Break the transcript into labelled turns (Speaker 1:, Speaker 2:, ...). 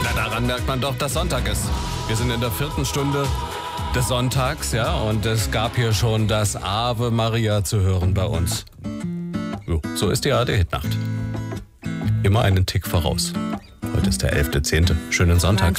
Speaker 1: Na, daran merkt man doch, dass Sonntag ist. Wir sind in der 4. Stunde des Sonntags, ja, und es gab hier schon das Ave Maria zu hören bei uns. Jo, so ist die ARD-Hitnacht. Immer einen Tick voraus. Heute ist der 11.10. Schönen Sonntag.